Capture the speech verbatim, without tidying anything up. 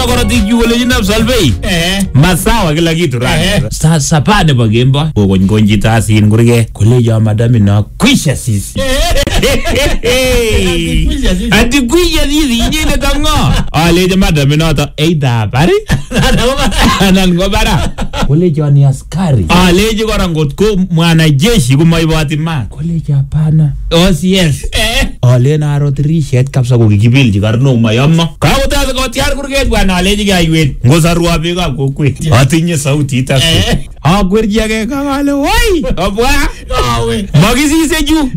korotik yu kole jinab salvei. Eh. Masawa kila kitu rani. Eh. Sasa pande pa gemba. Kokony konjita asin kurge. Kolejo madami na kwisha sisi. Ati kwisha sisi inye tango. Aleje madami na ta eida bari. Anan go bara. Kolejo ni askari. Aleje kora ngot ko mwanajeshi kumaibati ma. Kolejo hapana. O C S. Eh. Ale na rotirishet kapsa kukikibilji karno mayamma. Kakotasa kotiar kurget bwana aleje kaiwet. Ngosarua bega kokwet. Atinye sauti itas. Ah kwerji age kakale woi. Obwa. Awe. Magisi seju.